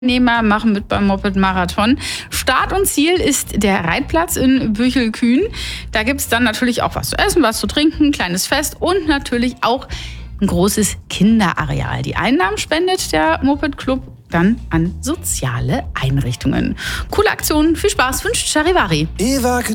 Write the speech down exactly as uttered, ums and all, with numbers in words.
Teilnehmer machen mit beim Moped-Marathon. Start und Ziel ist der Reitplatz in Büchelkühn. Da gibt es dann natürlich auch was zu essen, was zu trinken, ein kleines Fest und natürlich auch ein großes Kinderareal. Die Einnahmen spendet der Moped-Club dann an soziale Einrichtungen. Coole Aktion, viel Spaß, wünscht Charivari.